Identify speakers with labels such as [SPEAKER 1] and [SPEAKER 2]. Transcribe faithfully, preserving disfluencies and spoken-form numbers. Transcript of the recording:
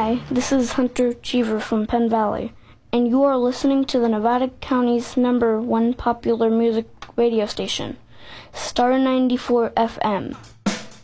[SPEAKER 1] Hi, this is Hunter Cheever from Penn Valley, and you are listening to the Nevada County's number one popular music radio station, Star ninety-four F M.